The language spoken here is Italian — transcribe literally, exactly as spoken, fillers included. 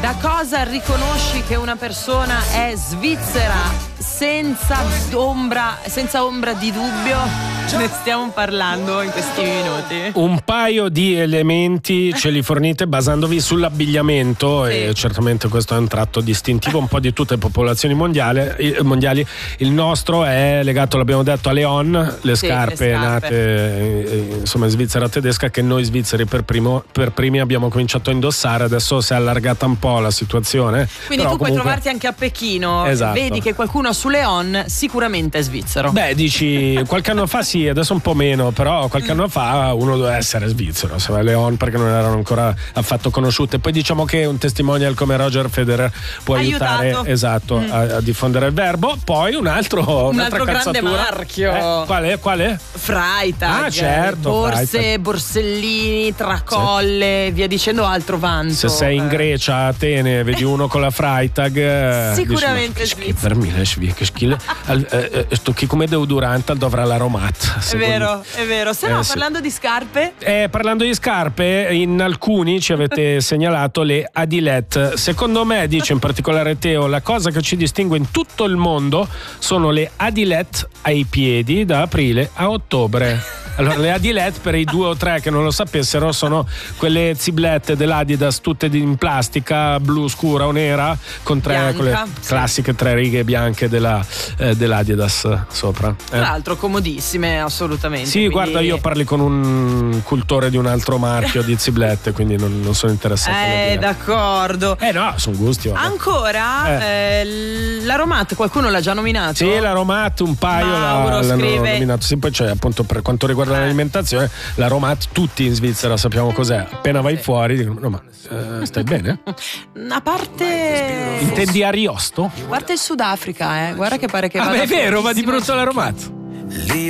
Da cosa riconosci che una persona è svizzera? Senza ombra, senza ombra di dubbio, ne stiamo parlando in questi minuti. Un paio di elementi ce li fornite basandovi sull'abbigliamento, sì. E certamente questo è un tratto distintivo un po' di tutte le popolazioni mondiali. mondiali. Il nostro è legato, l'abbiamo detto, alle On, le sì, scarpe, le scarpe nate insomma in Svizzera tedesca, che noi svizzeri per, primo, per primi abbiamo cominciato a indossare. Adesso si è allargata un po' la situazione. Quindi però tu comunque... puoi trovarti anche a Pechino, esatto. Vedi che qualcuno sulle On sicuramente è svizzero. Beh, dici qualche anno fa sì, adesso un po' meno, però qualche anno fa uno doveva essere svizzero, se va le On, perché non erano ancora affatto conosciute. Poi diciamo che un testimonial come Roger Federer può aiutato. aiutare, esatto, mm. a, a diffondere il verbo. Poi un altro un un'altra altro grande calzatura. marchio. Eh, qual è? Qual è? Freitag. Ah, certo. Borse, Freitag. borsellini, tracolle, sì. Via dicendo, altro vanto. Se sei in Grecia, a Atene, e vedi uno con la Freitag, sicuramente dici, per me che schile. Sto chi come deodorante dovrà l'aromat. È vero, è vero. Se no, eh, parlando sì. di scarpe. Eh, parlando di scarpe, in alcuni ci avete segnalato le Adilette. Secondo me, dice in particolare Teo, la cosa che ci distingue in tutto il mondo sono le Adilette ai piedi da aprile a ottobre. Allora, le Adilette, per i due o tre che non lo sapessero, sono quelle ziblette dell'Adidas tutte in plastica, blu scura o nera, con tre Bianca, quelle sì. classiche tre righe bianche della, eh, dell'Adidas sopra. Eh. Tra l'altro comodissime, assolutamente. Sì, quindi... guarda, io parli con un cultore di un altro marchio di ziblette, quindi non, non sono interessato. Eh, d'accordo. Eh no, sono gusti. Vabbè. Ancora, eh. Eh, l'Aromat, qualcuno l'ha già nominato? Sì, l'Aromat, un paio Mauro l'ha, l'hanno scrive... nominato. Sì, poi c'è appunto per quanto riguarda l'alimentazione, l'Aromat tutti in Svizzera sappiamo cos'è. Appena vai sì. fuori dicono, no, ma eh, stai bene? A parte... Intendi Ariosto? A parte il Sudafrica, eh. Guarda che pare che ah, vada... Beh, è vero, va di brutto l'Aromat.